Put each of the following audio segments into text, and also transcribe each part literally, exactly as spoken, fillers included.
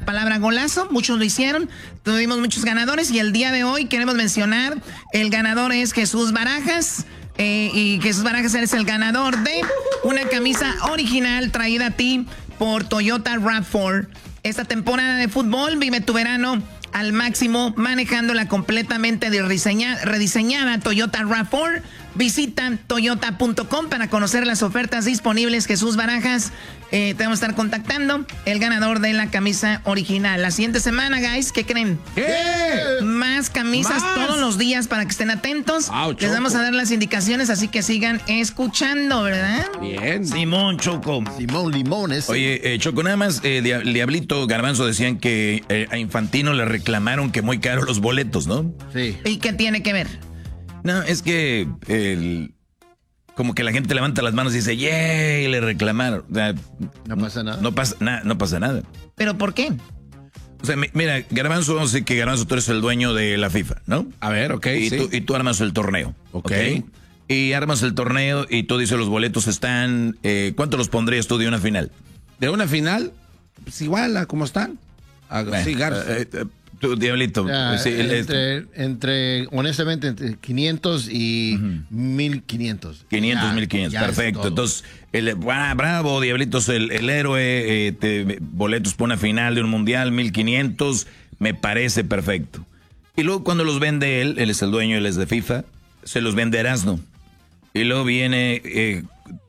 palabra golazo. Muchos lo hicieron. Tuvimos muchos ganadores. Y el día de hoy queremos mencionar, el ganador es Jesús Barajas. Eh, y Jesús Barajas es el ganador de una camisa original traída a ti por Toyota RAV cuatro. Esta temporada de fútbol vive tu verano al máximo manejándola completamente rediseñada, rediseñada Toyota RAV cuatro. Visita toyota punto com para conocer las ofertas disponibles. Jesús Barajas, eh, te vamos a estar contactando, el ganador de la camisa original. La siguiente semana, guys, ¿qué creen? ¿Qué? Más camisas ¿Más? todos los días para que estén atentos. Oh, Les vamos a dar las indicaciones, así que sigan escuchando, ¿verdad? Bien. Simón, Choco. Simón Limones. Oye, eh, Choco, nada más, eh, Diablito, Garbanzo decían que eh, a Infantino le reclamaron que muy caros los boletos, ¿no? Sí. ¿Y qué tiene que ver? No, es que el, como que la gente levanta las manos y dice, ¡yay! Le reclamaron. O sea, no pasa nada. No pasa, na, no pasa nada. ¿Pero por qué? O sea, mira, Garbanzo, vamos a decir que Garbanzo, tú eres el dueño de la FIFA, ¿no? A ver, ok. Y, sí. tú, y tú armas el torneo. Ok. okay. Y armas el torneo y tú dices los boletos están... Eh, ¿Cuánto los pondrías tú de una final? ¿De una final? Pues igual a como están. A, bueno, sí, Garza. Eh, eh, Tú, Diablito. Ya, sí, entre, entre, honestamente, entre quinientos y uh-huh. mil quinientos. quinientos, mil quinientos, perfecto. Entonces, el, ah, bravo, Diablitos, el, el héroe, eh, te, boletos para una final de un mundial, mil quinientos, me parece perfecto. Y luego cuando los vende él, él es el dueño, él es de FIFA, se los vende Erasno. Y luego viene, eh,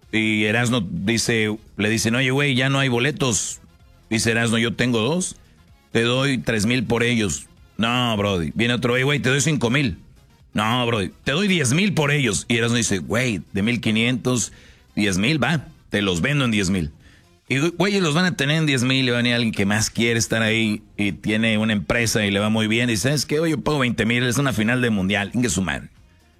y Erasno dice, le dicen, oye, güey, ya no hay boletos. Dice Erasno, yo tengo dos. Te doy tres mil por ellos. No, brody. Viene otro, güey, güey, te doy cinco mil. No, brody. Te doy diez mil por ellos. Y Erasmo dice, güey, de mil quinientos, diez mil, va. Te los vendo en diez mil. Y, güey, los van a tener en diez mil. Y va a venir alguien que más quiere estar ahí y tiene una empresa y le va muy bien. Y dice, ¿sabes qué? Oye, yo pago veinte mil. Es una final de mundial. Ingue su madre.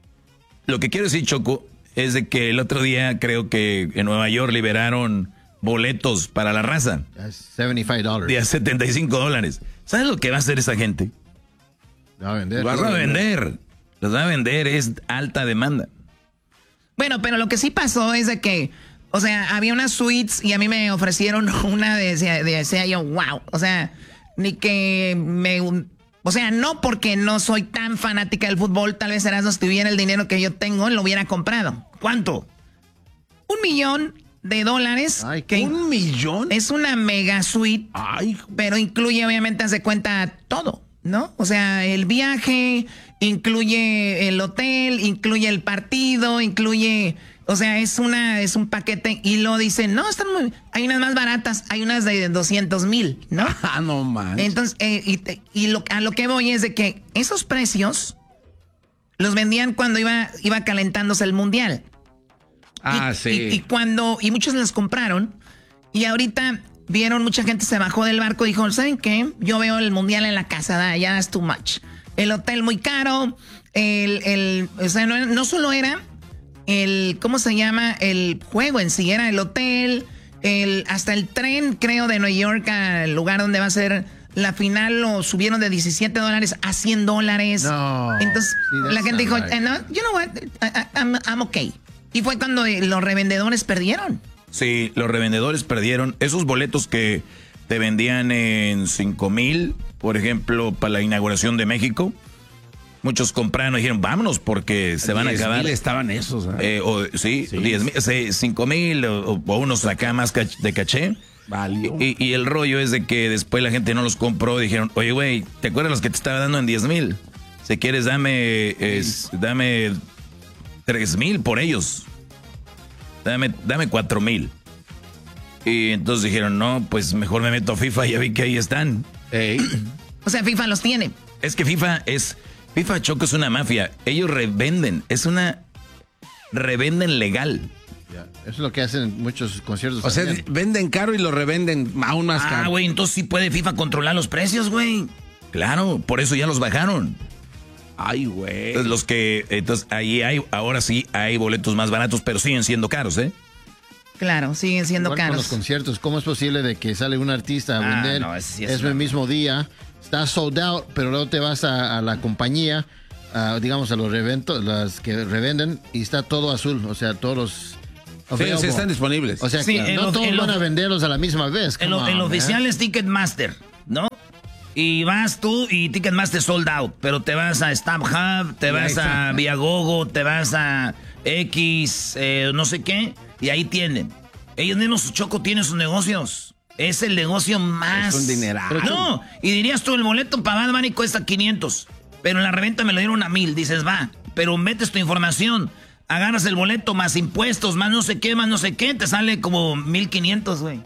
Lo que quiero decir, Choco, es de que el otro día creo que en Nueva York liberaron boletos para la raza. setenta y cinco dólares. De a setenta y cinco dólares. ¿Sabes lo que va a hacer esa gente? Va a vender. Los va a vender. Los va a vender. Es alta demanda. Bueno, pero lo que sí pasó es de que, o sea, había unas suites y a mí me ofrecieron una de, de decía yo, wow. O sea, ni que me... O sea, no porque no soy tan fanática del fútbol, tal vez Erasmo, si tuviera el dinero que yo tengo, lo hubiera comprado. ¿Cuánto? Un millón de dólares. Ay, que ¿un millón? Es una mega suite. Ay. Pero incluye, obviamente, haz de cuenta todo, ¿no? O sea, el viaje, incluye el hotel, incluye el partido, incluye... O sea, es una es un paquete y lo dicen, no, están muy... Hay unas más baratas, hay unas de doscientos mil, ¿no? Ah, no man. Entonces, eh, y, te, y lo, a lo que voy es de que esos precios los vendían cuando iba, iba calentándose el mundial. Ah, y, sí. Y, y cuando, y muchos los compraron, y ahorita vieron, mucha gente se bajó del barco y dijo, ¿saben qué? Yo veo el mundial en la casa, da, ya es too much. El hotel muy caro, el, el, o sea, no, no solo era el, ¿cómo se llama? El juego en sí, era el hotel, el, hasta el tren, creo, de Nueva York al lugar donde va a ser la final, lo subieron de diecisiete dólares a cien dólares. No. Entonces, sí, la gente dijo, right. eh, no, you know what, I, I, I'm, I'm okay. Y fue cuando los revendedores perdieron. Sí, los revendedores perdieron. Esos boletos que te vendían en cinco mil, por ejemplo, para la inauguración de México, muchos compraron y dijeron, vámonos porque se van a acabar. Estaban esos, ¿eh? Eh, o, sí, Sí. diez mil, cinco mil o, o unos acá más cach- de caché. Valió. Y, y el rollo es de que después la gente no los compró y dijeron, oye, güey, ¿te acuerdas los que te estaba dando en diez mil? Si quieres, dame, es, dame tres mil por ellos. Dame, dame cuatro mil. Y entonces dijeron, no, pues mejor me meto a FIFA y ya vi que ahí están. Ey. O sea, FIFA los tiene. Es que FIFA es, FIFA Choco es una mafia. Ellos revenden, es una, revenden legal. Ya, eso es lo que hacen muchos conciertos. O sea, también. venden caro y lo revenden aún más Ah, caro. güey, entonces sí puede FIFA controlar los precios, güey. Claro, por eso ya los bajaron. Ay, güey. Entonces los que, entonces ahí hay, ahora sí hay boletos más baratos, pero siguen siendo caros, ¿eh? Claro, siguen siendo Igual con caros. los conciertos, ¿cómo es posible de que sale un artista a Ah, vender no, ese sí es es una- el mismo día, está sold out, pero luego te vas a, a la compañía, a, digamos a los reventos, las que revenden y está todo azul, o sea, todos los Sí, available. o sea, están disponibles. O sea, Sí, que en no lo- todos en lo- van a venderlos a la misma vez. El, come el on, oficial man. es Ticketmaster, ¿no? Y vas tú y Ticketmaster sold out. Pero te vas a StubHub, te vas a Viagogo, te vas a X, eh, no sé qué. Y ahí tienen. Ellos mismos, Choco, tienen sus negocios. Es el negocio más... Es un dineral. No, y dirías tú, el boleto para Bad Bunny cuesta quinientos. Pero en la reventa me lo dieron a mil. Dices, va, pero metes tu información. Agarras el boleto más impuestos, más no sé qué, más no sé qué. Te sale como mil quinientos, güey.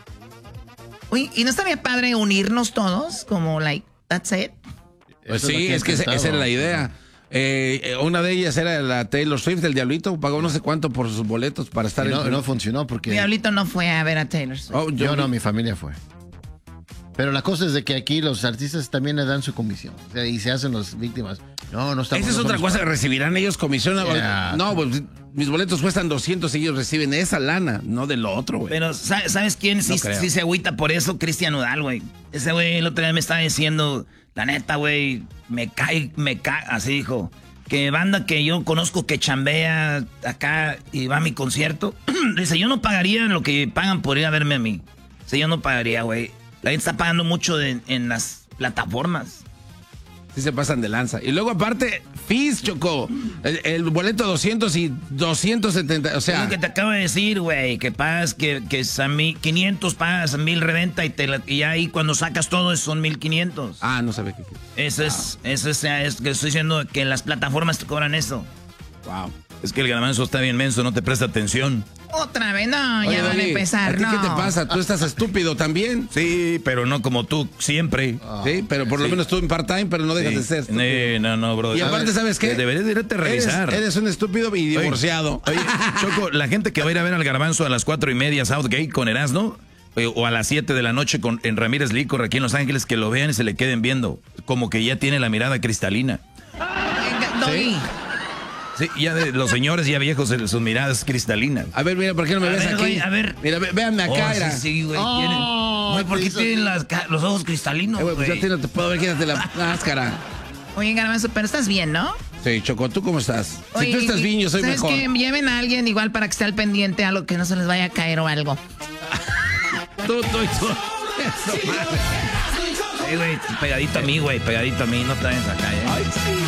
Uy, ¿y no estaría padre unirnos todos? Como, like, that's it. Pues Eso sí, es es que esa, esa era la idea. Eh, una de ellas era la Taylor Swift, del Diablito, pagó no sé cuánto por sus boletos para estar Y no, en... no funcionó porque... Diablito no fue a ver a Taylor Swift. Oh, Yo yo no, mi familia fue. Pero la cosa es de que aquí los artistas también le dan su comisión. O sea, y se hacen las víctimas. No, no estamos... Esa es no otra somos- cosa, recibirán ellos comisión. Yeah. No, pues mis boletos cuestan doscientos y ellos reciben esa lana, no de lo otro, güey. Pero, ¿sabes, ¿sabes quién sí, No creo. sí se agüita por eso? Cristian Nodal, güey. Ese güey el otro día me estaba diciendo, la neta, güey, me cae, me cae, así dijo. Que banda que yo conozco que chambea acá y va a mi concierto. Dice, yo no pagaría lo que pagan por ir a verme a mí. Dice, yo no pagaría, güey. La gente está pagando mucho de- en las plataformas. Sí se pasan de lanza. Y luego aparte, fees, Choco. El, el boleto doscientos y doscientos setenta, o Es sea... lo que te acabo de decir, güey, que pagas, que, que es a mí, quinientos pagas, a mil reventa y, te la- y ahí cuando sacas todo son mil quinientos. Ah, no sabe qué. Eso es, eso es, es que estoy diciendo que las plataformas te cobran eso. Wow. Es que el garbanzo está bien menso, no te presta atención. Otra vez, no, ya Oye, van a Dani, empezar, ¿a ti no. qué te pasa? Tú estás estúpido también. Sí, pero no como tú, siempre. Sí, pero por lo Sí. menos tú en part-time, pero no dejas Sí. de ser estúpido. Eh, no, no, bro. Y aparte, ¿sabes qué? Deberías de irte a revisar. Eres, eres un estúpido y divorciado. Oye, Choco, la gente que va a ir a ver al garbanzo a las cuatro y media Southgate con Erasmo, eh, o a las siete de la noche con, en Ramírez Licor aquí en Los Ángeles, que lo vean y se le queden viendo. Como que ya tiene la mirada cristalina. Venga, Doggy. Sí, ya de los señores ya viejos, eh, sus miradas cristalinas. A ver, mira, ¿por qué no me A ves ver, aquí? güey, a ver. Mira, ve- véanme acá, Oh, era. sí, sí, güey. Oh, tienen- Güey, ¿por te qué hizo tienen así. las ca- los ojos cristalinos, Eh, güey, pues güey? ya te, no te puedo ver, quítate la máscara. Oye, Garbanzo, pero estás bien, ¿no? Sí, Choco, ¿tú cómo estás? Oye, si tú estás y- bien, yo soy ¿sabes mejor. qué? Lleven a alguien igual para que esté al pendiente, algo que no se les vaya a caer o algo. Tú, tú y tú. Eso, madre. Sí, güey, pegadito a mí, güey, pegadito a mí, no te vayas acá, ¿eh?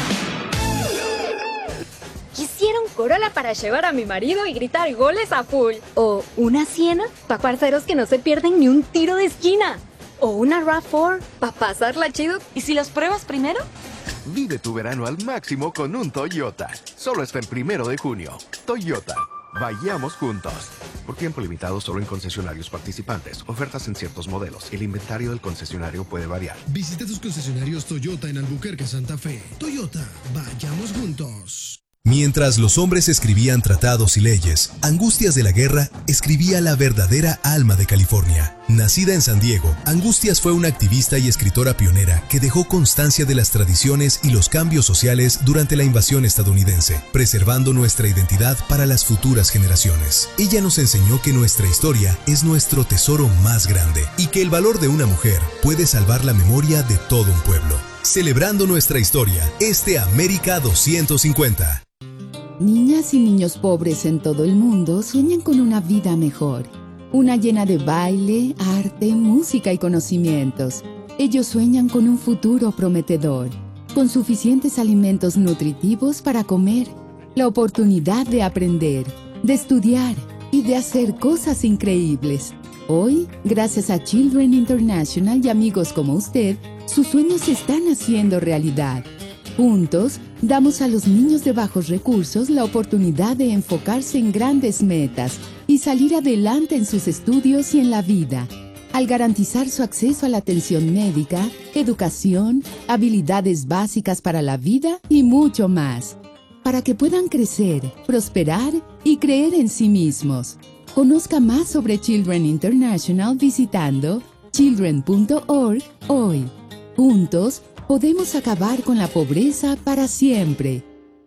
Quisiera un Corolla para llevar a mi marido y gritar goles a full. O una Siena para parceros que no se pierden ni un tiro de esquina. O una RAV cuatro para pasarla chido. ¿Y si los pruebas primero? Vive tu verano al máximo con un Toyota. Solo hasta el primero de junio. Toyota. Vayamos juntos. Por tiempo limitado solo en concesionarios participantes. Ofertas en ciertos modelos. El inventario del concesionario puede variar. Visita tus concesionarios Toyota en Albuquerque, Santa Fe. Toyota, vayamos juntos. Mientras los hombres escribían tratados y leyes, Angustias de la Guerra escribía la verdadera alma de California. Nacida en San Diego, Angustias fue una activista y escritora pionera que dejó constancia de las tradiciones y los cambios sociales durante la invasión estadounidense, preservando nuestra identidad para las futuras generaciones. Ella nos enseñó que nuestra historia es nuestro tesoro más grande y que el valor de una mujer puede salvar la memoria de todo un pueblo. Celebrando nuestra historia, este América doscientos cincuenta. Niñas y niños pobres en todo el mundo sueñan con una vida mejor. Una llena de baile, arte, música y conocimientos. Ellos sueñan con un futuro prometedor, con suficientes alimentos nutritivos para comer, la oportunidad de aprender, de estudiar y de hacer cosas increíbles. Hoy, gracias a Children International y amigos como usted, sus sueños se están haciendo realidad. Juntos, damos a los niños de bajos recursos la oportunidad de enfocarse en grandes metas y salir adelante en sus estudios y en la vida, al garantizar su acceso a la atención médica, educación, habilidades básicas para la vida y mucho más, para que puedan crecer, prosperar y creer en sí mismos. Conozca más sobre Children International visitando children punto org hoy. Juntos, podemos acabar con la pobreza para siempre.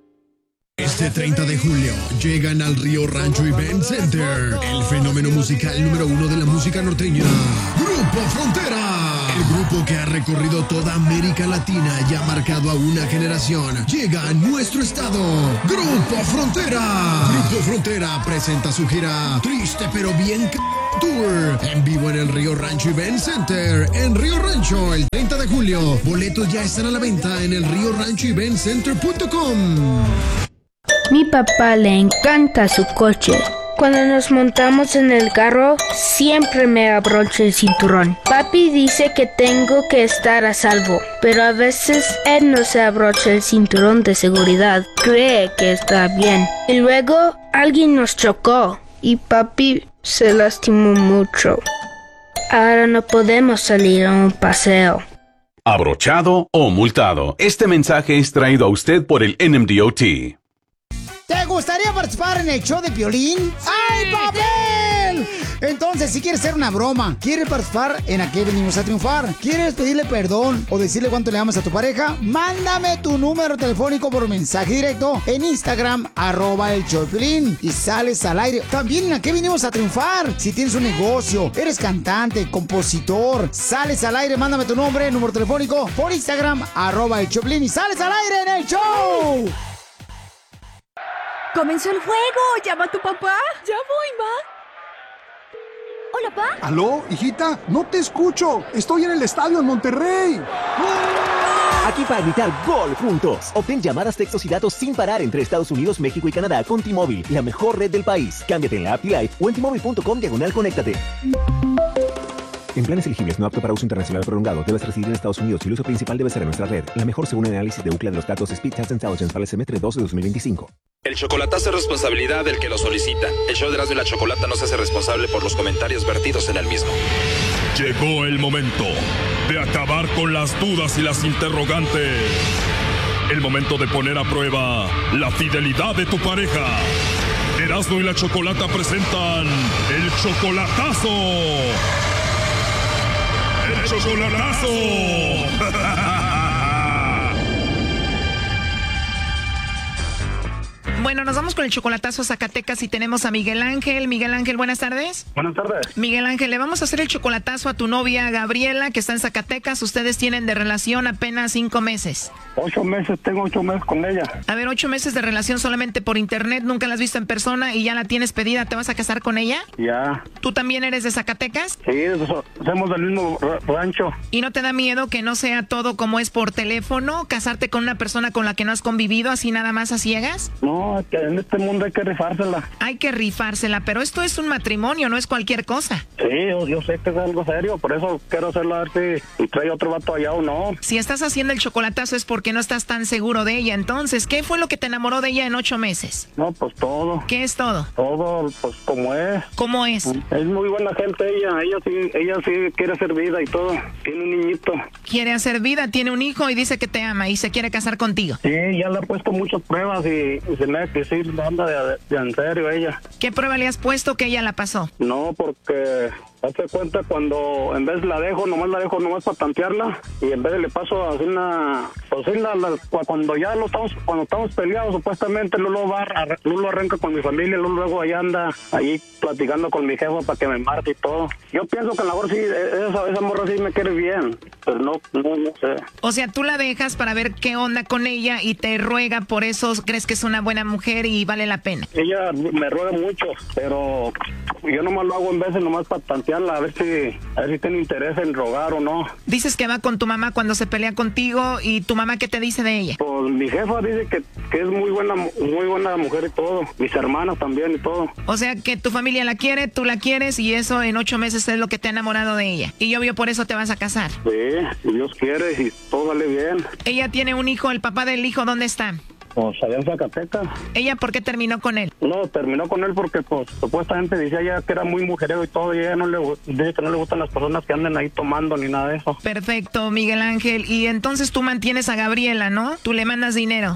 Este treinta de julio llegan al Río Rancho Event Center el fenómeno musical número uno de la música norteña, Grupo Frontera. El grupo que ha recorrido toda América Latina y ha marcado a una generación llega a nuestro estado. Grupo Frontera. Grupo Frontera presenta su gira Triste pero bien c Tour en vivo en el Río Rancho Event Center en Río Rancho el treinta de julio. Boletos ya están a la venta en el río rancho event center punto com. Mi papá le encanta su coche. Cuando nos montamos en el carro, siempre me abrocha el cinturón. Papi dice que tengo que estar a salvo, pero a veces él no se abrocha el cinturón de seguridad. Cree que está bien. Y luego alguien nos chocó y papi se lastimó mucho. Ahora no podemos salir a un paseo. Abrochado o multado. Este mensaje es traído a usted por el N M D O T. ¿Te gustaría participar en el show de Piolín? ¡Ay, papel! Entonces, si quieres hacer una broma, quieres participar en Aquí Venimos a Triunfar, quieres pedirle perdón o decirle cuánto le amas a tu pareja, mándame tu número telefónico por mensaje directo en Instagram, arroba el show de Piolín, y sales al aire. También en Aquí Venimos a Triunfar. Si tienes un negocio, eres cantante, compositor, sales al aire, mándame tu nombre, número telefónico por Instagram, arroba el show de Piolín, y sales al aire en el show. ¡Comenzó el juego! ¡Llama a tu papá! ¡Ya voy, ma! ¿Hola, pa? ¿Aló, hijita? No te escucho. Estoy en el estadio en Monterrey. Aquí para gritar gol juntos. Obtén llamadas, textos y datos sin parar entre Estados Unidos, México y Canadá con T-Mobile, la mejor red del país. Cámbiate en la app T-Life o en T Mobile punto com diagonal conéctate. En planes elegibles no apto para uso internacional prolongado, debes residir en Estados Unidos y el uso principal debe ser en nuestra red. La mejor según el análisis de Ookla de los datos Speed Test Intelligence para el semestre dos de dos mil veinticinco. El chocolatazo es responsabilidad del que lo solicita. El show de Erasmo y la Chocolata no se hace responsable por los comentarios vertidos en el mismo. Llegó el momento de acabar con las dudas y las interrogantes. El momento de poner a prueba la fidelidad de tu pareja. Erasmo y la Chocolata presentan el chocolatazo. ¡El chocolatazo! Bueno, nos vamos con el chocolatazo a Zacatecas y tenemos a Miguel Ángel. Miguel Ángel, buenas tardes. Buenas tardes. Miguel Ángel, le vamos a hacer el chocolatazo a tu novia Gabriela, que está en Zacatecas. Ustedes tienen de relación apenas cinco meses. Ocho meses, tengo ocho meses con ella. A ver, ocho meses de relación solamente por internet, nunca la has visto en persona y ya la tienes pedida. ¿Te vas a casar con ella? Ya. ¿Tú también eres de Zacatecas? Sí, somos del mismo rancho. ¿Y no te da miedo que no sea todo como es por teléfono? ¿Casarte con una persona con la que no has convivido así nada más a ciegas? No, que en este mundo hay que rifársela. Hay que rifársela, pero esto es un matrimonio, no es cualquier cosa. Sí, yo, yo sé que es algo serio, por eso quiero hacerlo a ver si trae otro vato allá o no. Si estás haciendo el chocolatazo es porque no estás tan seguro de ella. Entonces, ¿qué fue lo que te enamoró de ella en ocho meses? No, pues todo. ¿Qué es todo? Todo, pues como es. ¿Cómo es? Es muy buena gente ella, ella sí, ella sí quiere hacer vida y todo. Tiene un niñito. Quiere hacer vida, tiene un hijo y dice que te ama y se quiere casar contigo. Sí, ya le he puesto muchas pruebas y, y se me hace que sí, anda de, de, de en serio ella. ¿Qué prueba le has puesto que ella la pasó? No, porque hazte cuenta cuando en vez la dejo, nomás la dejo nomás para tantearla y en vez de le paso así una, pues así la, la, cuando ya lo estamos, cuando estamos peleados supuestamente Lulo va, Lulo arranca con mi familia, Lulo luego allá anda ahí platicando con mi jefa para que me marque y todo. Yo pienso que a lo mejor sí, esa, esa morra sí me quiere bien, pero no, no, no sé. O sea, tú la dejas para ver qué onda con ella y te ruega, por eso crees que es una buena mujer y vale la pena. Ella me ruega mucho, pero yo nomás lo hago en vez de nomás para tantearla, a ver si, a ver si tiene interés en rogar o no. Dices que va con tu mamá cuando se pelea contigo, y tu mamá, ¿qué te dice de ella? Pues mi jefa dice que, que es muy buena, muy buena mujer y todo, mis hermanas también y todo. O sea que tu familia la quiere, tú la quieres y eso en ocho meses es lo que te ha enamorado de ella. Y obvio por eso te vas a casar. Sí, si Dios quiere y todo sale bien. Ella tiene un hijo, el papá del hijo, ¿dónde está? Pues allá en Zacatecas. ¿Ella por qué terminó con él? No, terminó con él porque pues supuestamente decía ya que era muy mujerero y todo, y a ella no le, dice que no le gustan las personas que anden ahí tomando ni nada de eso. Perfecto, Miguel Ángel. Y entonces tú mantienes a Gabriela, ¿no? Tú le mandas dinero.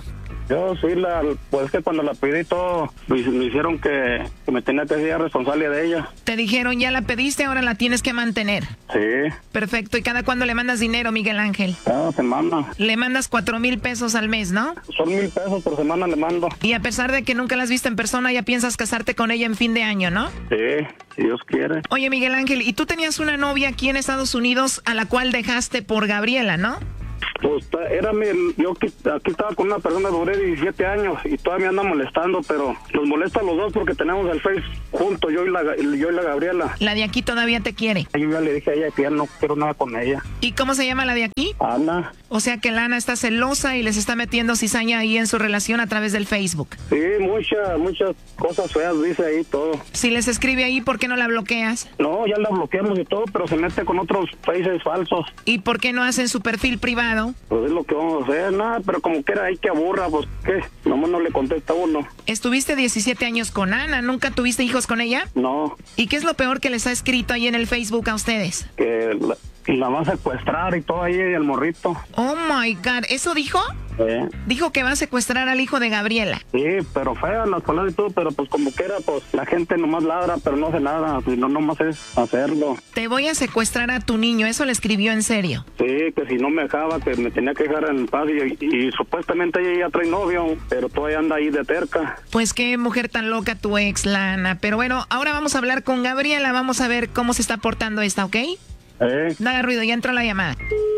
Yo sí, la, pues que cuando la pedí todo, me, me hicieron que, que me tenía que ser responsable de ella. Te dijeron, ya la pediste, ahora la tienes que mantener. Sí. Perfecto. ¿Y cada cuándo le mandas dinero, Miguel Ángel? Cada semana. Le mandas cuatro mil pesos al mes, ¿no? Son mil pesos por semana le mando. Y a pesar de que nunca la has visto en persona, ya piensas casarte con ella en fin de año, ¿no? Sí, si Dios quiere. Oye, Miguel Ángel, ¿y tú tenías una novia aquí en Estados Unidos a la cual dejaste por Gabriela, no? Pues era mi, yo aquí, aquí estaba con una persona, duré diecisiete años y todavía me anda molestando, pero nos molesta a los dos porque tenemos el Face juntos, yo y la, yo y la Gabriela. ¿La de aquí todavía te quiere? Yo ya le dije a ella que ya no quiero nada con ella. ¿Y cómo se llama la de aquí? Ana. O sea que la Ana está celosa y les está metiendo cizaña ahí en su relación a través del Facebook. Sí, muchas, muchas cosas feas dice ahí todo. Si les escribe ahí, ¿por qué no la bloqueas? No, ya la bloqueamos y todo, pero se mete con otros faces falsos. ¿Y por qué no hacen su perfil privado? Pues es lo que vamos a hacer, nada, pero como que era ahí que aburra, pues qué, nomás no le contesta uno. Estuviste diecisiete años con Ana, ¿nunca tuviste hijos con ella? No. ¿Y qué es lo peor que les ha escrito ahí en el Facebook a ustedes? Que la, la va a secuestrar y todo ahí, el morrito. Oh my God, ¿eso dijo? ¿Eh? Dijo que va a secuestrar al hijo de Gabriela. Sí, pero fea las palabras y todo, pero pues como que era, pues la gente nomás ladra, pero no hace nada, pues no nomás es hacerlo. Te voy a secuestrar a tu niño, eso le escribió en serio. Sí, que si no me dejaba, que me tenía que dejar en paz y, y, y supuestamente ella ya trae novio, pero todavía anda ahí de terca. Pues qué mujer tan loca tu ex, Lana. Pero bueno, ahora vamos a hablar con Gabriela, vamos a ver cómo se está portando esta, ¿ok? ¿Eh? No haga ruido, ya entró la llamada.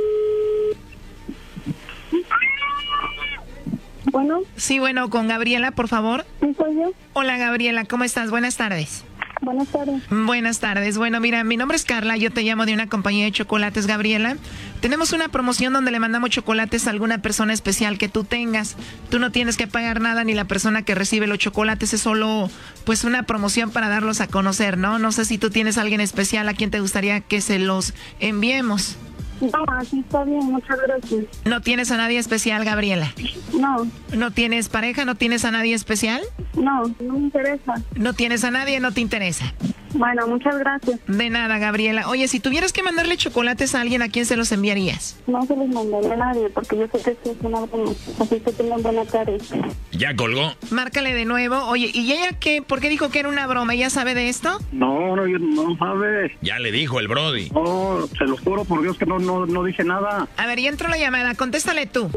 Bueno. Sí, bueno, con Gabriela, por favor. Sí, soy yo. Hola, Gabriela, ¿cómo estás? Buenas tardes. Buenas tardes. Buenas tardes. Bueno, mira, mi nombre es Carla, yo te llamo de una compañía de chocolates, Gabriela. Tenemos una promoción donde le mandamos chocolates a alguna persona especial que tú tengas. Tú no tienes que pagar nada ni la persona que recibe los chocolates, es solo pues una promoción para darlos a conocer, ¿no? No sé si tú tienes a alguien especial a quien te gustaría que se los enviemos. No, así está bien, muchas gracias. ¿No tienes a nadie especial, Gabriela? No. ¿No tienes pareja? ¿No tienes a nadie especial? No, no me interesa. ¿No tienes a nadie? ¿No te interesa? Bueno, muchas gracias. De nada, Gabriela. Oye, si tuvieras que mandarle chocolates a alguien, ¿a quién se los enviarías? No se los mandaré a nadie, porque yo sé que esto es una broma. Así que tengan buena tarde. Ya colgó. Márcale de nuevo. Oye, ¿y ella qué? ¿Por qué dijo que era una broma? ¿Ella sabe de esto? No, no, no sabe. Ya le dijo el Brody. No, se lo juro por Dios que no, no, no dije nada. A ver, ya entró la llamada. Contéstale tú.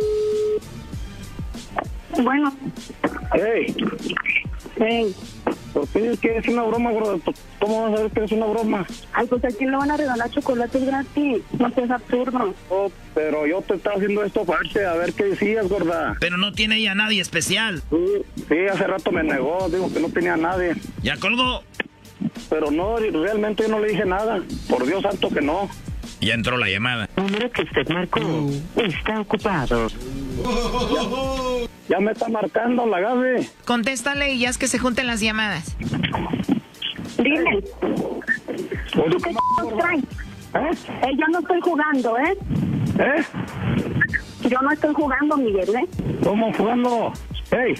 Bueno. Hey. Hey. ¿Por qué? ¿Qué es una broma, bro? ¿Cómo vas a ver que es una broma? Ay, pues a quién le van a regalar chocolates gratis. No seas absurdo. Oh, pero yo te estaba haciendo esto aparte, a ver qué decías, gorda. Pero no tiene ella nadie especial. Sí, sí, hace rato me negó, digo que no tenía a nadie. Ya colgó. Pero no, realmente yo no le dije nada. Por Dios santo que no. Ya entró la llamada. El número que usted marcó está ocupado. Ya me está marcando la Gaby. Contéstale y ya es que se junten las llamadas. Dile. ¿Tú qué c*** traes? ¿Eh? Eh, yo no estoy jugando, ¿eh? ¿Eh? Yo no estoy jugando, Miguel, ¿eh? ¿Cómo jugando? ¡Ey!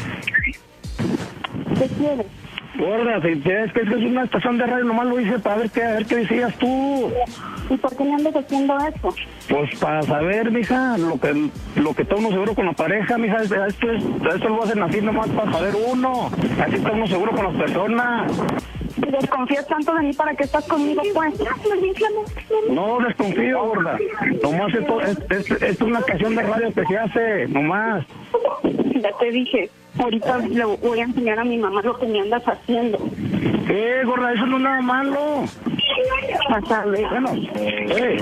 ¿Qué quieres? Gorda, si es que es que es una estación de radio, nomás lo hice para ver qué, a ver qué decías tú. ¿Y por qué me andas haciendo eso? Pues para saber, mija, lo que lo que está uno seguro con la pareja, mija, esto, es, esto lo hacen así nomás para saber uno. Así está uno seguro con las personas. Si desconfías tanto de mí, ¿para qué estás conmigo, pues? No desconfío, gorda. Nomás esto es, es, es una estación de radio que se hace, nomás. Ya te dije, ahorita le voy a enseñar a mi mamá lo que me andas haciendo. Eh, gorda, eso no es nada malo. Vas a ver. Bueno, eh.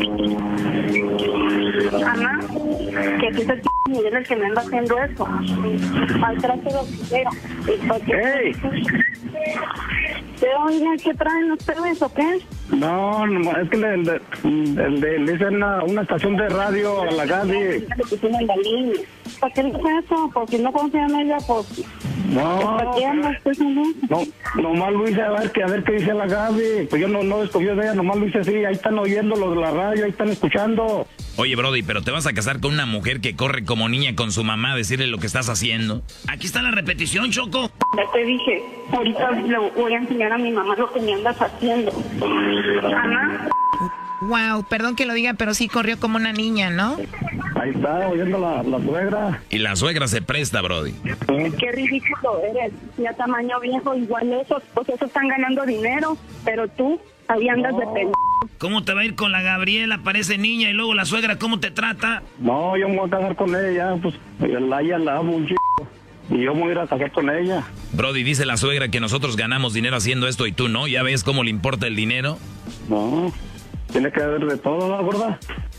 Ana, que aquí es el p*** Miguel el que me anda haciendo eso. Maltrato lo quiero. ¡Ey! ¿De dónde? ¿Qué traen ustedes o qué? No, no, es que le, le, le, le, le hice una, una estación de radio a la Gaby. ¿Para qué le hice eso? Porque no confía en ella, pues... No, no, nomás lo hice a ver, que, a ver qué dice la Gaby. Pues yo no, no desconfío de ella, nomás lo hice así. Ahí están oyendo los de la radio, ahí están escuchando. Oye, Brody, pero te vas a casar con una mujer que corre como niña con su mamá a decirle lo que estás haciendo. Aquí está la repetición, Choco. Ya te dije, ahorita le voy a enseñar a mi mamá lo que me andas haciendo. Ana. Wow, perdón que lo diga, pero sí corrió como una niña, ¿no? Ahí está, oyendo la, la suegra. Y la suegra se presta, brody. Qué ridículo eres. Ya tamaño viejo, igual esos, pues esos están ganando dinero, pero tú ahí andas no. de pendejo. ¿Cómo te va a ir con la Gabriela? Parece niña y luego la suegra, ¿cómo te trata? No, yo me voy a casar con ella, pues la ella la amo un chico. Y yo me voy a ir a casar con ella. Brody, dice la suegra que nosotros ganamos dinero haciendo esto y tú no. ¿Ya ves cómo le importa el dinero? No, tiene que haber de todo, ¿no, gorda?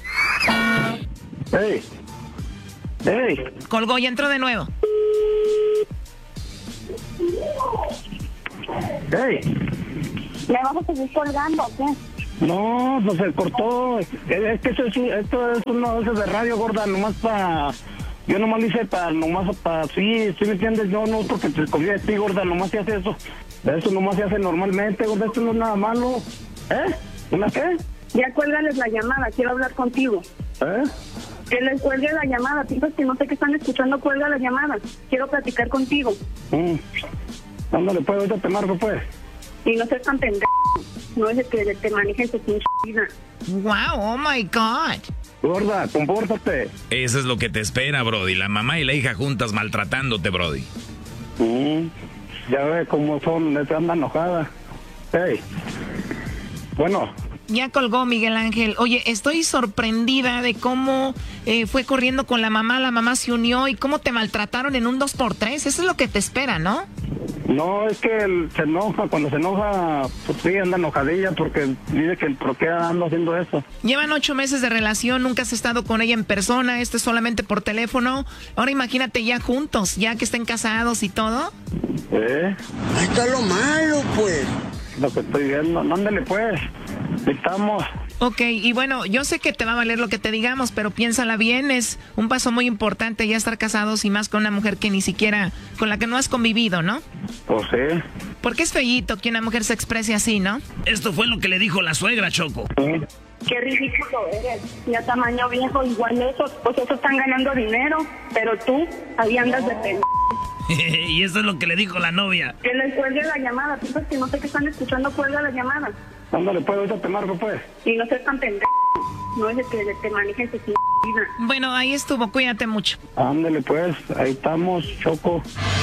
¡Ey! ¡Ey! Colgó y entró de nuevo. ¡Ey! ¿Le vamos a seguir colgando o qué? No, pues se cortó. Es, es que eso es, esto es uno de esos de radio, gorda, nomás para... Yo nomás lo hice para, nomás para, sí, ¿sí me entiendes? Yo no, porque te escogí de ti, gorda, nomás se hace eso. Eso nomás se hace normalmente, gorda, esto no es nada malo. ¿Eh? ¿Una qué? Ya cuélgales la llamada, quiero hablar contigo. ¿Eh? Que les cuelgue la llamada, piensas que no sé qué están escuchando, cuelga la llamada. Quiero platicar contigo. Mm. Ándale, pues, ahorita te marco, pues. Y no seas tan pendejo, no es de que te manejen tu pinche vida. Wow, oh my God. Gorda, compórtate. Eso es lo que te espera, brody. La mamá y la hija juntas maltratándote, brody. Mm. Ya ve cómo son, se anda enojada. Hey. Bueno. Ya colgó, Miguel Ángel. Oye, estoy sorprendida de cómo eh, fue corriendo con la mamá, la mamá se unió y cómo te maltrataron en un dos por tres. Eso es lo que te espera, ¿no? No, es que él se enoja, cuando se enoja, pues sí, anda enojadilla porque dice que por qué ando haciendo eso. Llevan ocho meses de relación, nunca has estado con ella en persona, esto es solamente por teléfono. Ahora imagínate ya juntos, ya que estén casados y todo. ¿Eh? Ahí está lo malo, pues. Lo que estoy viendo, ándale pues, estamos... Ok, y bueno, yo sé que te va a valer lo que te digamos, pero piénsala bien, es un paso muy importante ya estar casados y más con una mujer que ni siquiera, con la que no has convivido, ¿no? Pues sí. Porque es feíto que una mujer se exprese así, ¿no? Esto fue lo que le dijo la suegra, Choco. Sí. Qué ridículo eres. Ya tamaño viejo, igual esos, pues esos están ganando dinero, pero tú ahí andas de pendejo. Y eso es lo que le dijo la novia. Que les cuelgue la llamada, piensas que no sé qué están escuchando, cuelga la llamada. Ándale, pues, ahorita te marco, pues. Y no seas tan pendejo, no es de que te manejen tu vida. Bueno, ahí estuvo, cuídate mucho. Ándale, pues, ahí estamos, Choco.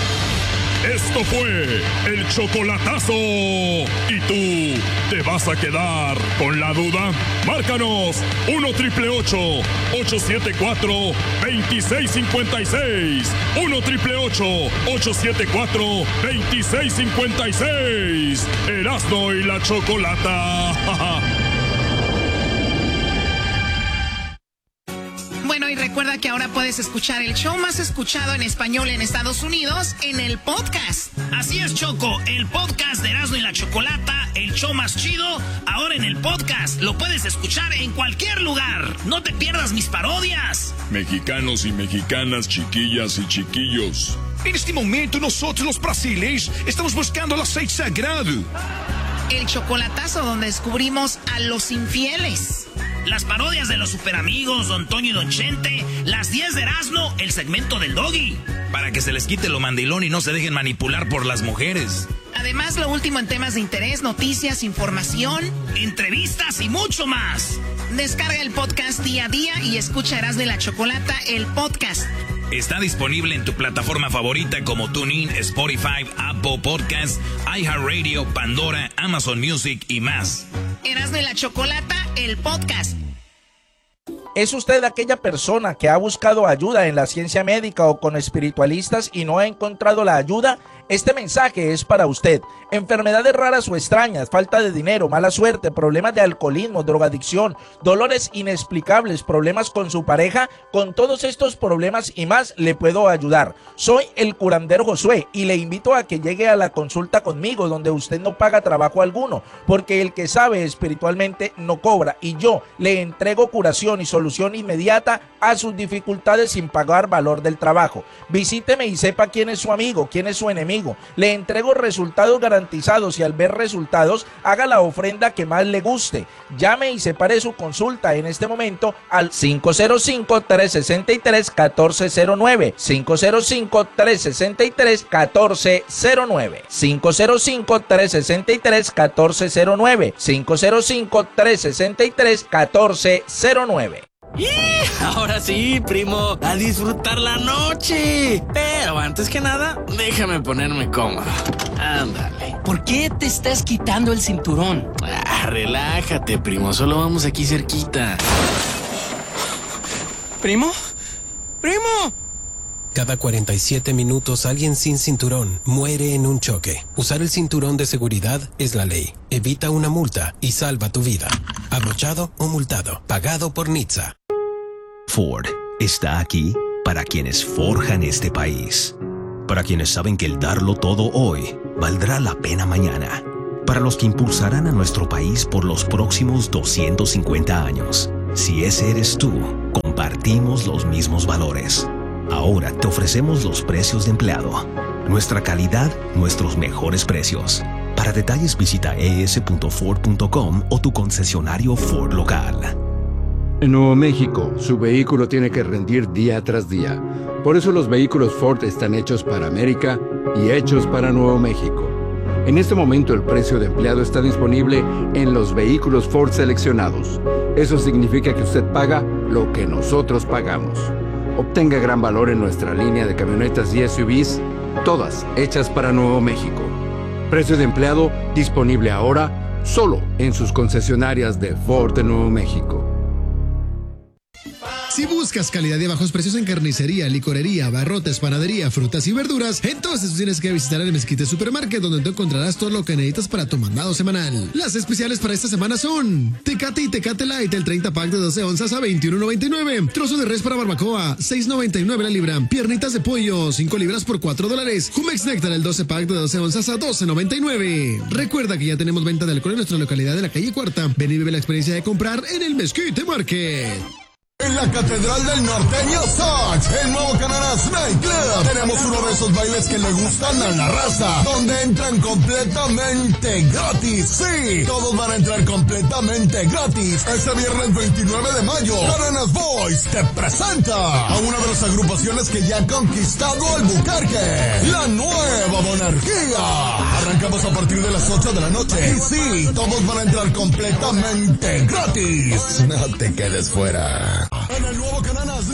Esto fue el chocolatazo. ¿Y tú te vas a quedar con la duda? Márcanos uno triple ocho, ocho siete cuatro, dos seis cinco seis. uno triple ocho, ocho siete cuatro, dos seis cinco seis. Erasmo y la Chocolata. Bueno, y recuerda que ahora puedes escuchar el show más escuchado en español en Estados Unidos en el podcast. Así es, Choco, el podcast de Erasmo y la Chocolata, el show más chido, ahora en el podcast. Lo puedes escuchar en cualquier lugar. No te pierdas mis parodias. Mexicanos y mexicanas, chiquillas y chiquillos. En este momento nosotros los brasileños estamos buscando el aceite sagrado. El chocolatazo donde descubrimos a los infieles. Las parodias de los superamigos, Don Toño y Don Chente, las diez de Erasmo, el segmento del Doggy. Para que se les quite lo mandilón y no se dejen manipular por las mujeres. Además, lo último en temas de interés, noticias, información, entrevistas y mucho más. Descarga el podcast día a día y escucha Erasmo y la Chocolata, el podcast. Está disponible en tu plataforma favorita como TuneIn, Spotify, Apple Podcasts, iHeartRadio, Pandora, Amazon Music y más. Erasmo y la Chocolata, el podcast. ¿Es usted aquella persona que ha buscado ayuda en la ciencia médica o con espiritualistas y no ha encontrado la ayuda? Este mensaje es para usted. Enfermedades raras o extrañas, falta de dinero, mala suerte, problemas de alcoholismo, drogadicción, dolores inexplicables, problemas con su pareja, con todos estos problemas y más le puedo ayudar. Soy el curandero Josué y le invito a que llegue a la consulta conmigo donde usted no paga trabajo alguno, porque el que sabe espiritualmente no cobra y yo le entrego curación y solución inmediata a sus dificultades sin pagar valor del trabajo. Visíteme y sepa quién es su amigo, quién es su enemigo. Le entrego resultados garantizados y al ver resultados, haga la ofrenda que más le guste. Llame y separe su consulta en este momento al cinco cero cinco, tres seis tres, uno cuatro cero nueve. cinco cero cinco, tres seis tres, uno cuatro cero nueve. cinco cero cinco, tres seis tres, uno cuatro cero nueve. cinco cero cinco, tres seis tres, uno cuatro cero nueve. ¡Y! Ahora sí, primo, a disfrutar la noche. Pero antes que nada, déjame ponerme cómodo. Ándale. ¿Por qué te estás quitando el cinturón? Ah, relájate, primo, solo vamos aquí cerquita. ¿Primo? ¡Primo! Cada cuarenta y siete minutos alguien sin cinturón muere en un choque. Usar el cinturón de seguridad es la ley. Evita una multa y salva tu vida. Abrochado o multado. Pagado por Nizza. Ford está aquí para quienes forjan este país. Para quienes saben que el darlo todo hoy valdrá la pena mañana. Para los que impulsarán a nuestro país por los próximos doscientos cincuenta años. Si ese eres tú, compartimos los mismos valores. Ahora te ofrecemos los precios de empleado. Nuestra calidad, nuestros mejores precios. Para detalles visita e s punto ford punto com o tu concesionario Ford local. En Nuevo México, su vehículo tiene que rendir día tras día. Por eso los vehículos Ford están hechos para América y hechos para Nuevo México. En este momento el precio de empleado está disponible en los vehículos Ford seleccionados. Eso significa que usted paga lo que nosotros pagamos. Obtenga gran valor en nuestra línea de camionetas y S U Vs, todas hechas para Nuevo México. Precio de empleado disponible ahora solo en sus concesionarias de Ford de Nuevo México. Si buscas calidad y bajos precios en carnicería, licorería, abarrotes, panadería, frutas y verduras, entonces tienes que visitar el Mezquite Supermarket, donde tú encontrarás todo lo que necesitas para tu mandado semanal. Las especiales para esta semana son Tecate y Tecate Light, el treinta pack de doce onzas a veintiuno noventa y nueve. Trozo de res para barbacoa, seis noventa y nueve la libra. Piernitas de pollo, cinco libras por cuatro dólares. Jumex Nectar, el doce pack de doce onzas a doce noventa y nueve. Recuerda que ya tenemos venta de alcohol en nuestra localidad de la calle Cuarta. Ven y vive la experiencia de comprar en el Mezquite Market. En la Catedral del Norteño Sox, el nuevo Cananas Nightclub, tenemos uno de esos bailes que le gustan a la raza, donde entran completamente gratis. Sí, todos van a entrar completamente gratis. Este viernes veintinueve de mayo, Cananas Boys te presenta a una de las agrupaciones que ya ha conquistado Albuquerque, la Nueva Monarquía. Arrancamos a partir de las ocho de la noche. Y sí, todos van a entrar completamente gratis. No te quedes fuera.